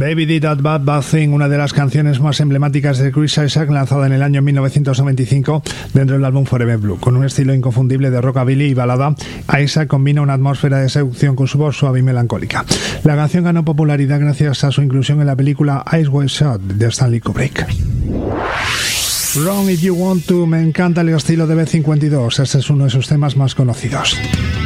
Baby Did That Bad Bad Thing, una de las canciones más emblemáticas de Chris Isaak, lanzada en el año 1995 dentro del álbum Forever Blue. Con un estilo inconfundible de rockabilly y balada, Isaac combina una atmósfera de seducción con su voz suave y melancólica. La canción ganó popularidad gracias a su inclusión en la película Eyes Wide Shut de Stanley Kubrick. Wrong If You Want To, me encanta el estilo de B-52, este es uno de sus temas más conocidos.